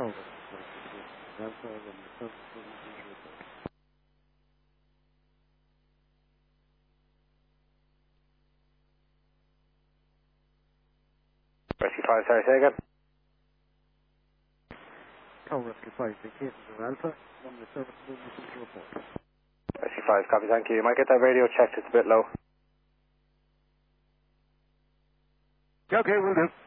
Rescue 5, sorry, say again. Rescue 5, vacations of Alpha, 1 with service movement to report. Rescue 5, copy, thank you. You might get that radio checked, it's a bit low. Okay, we'll do.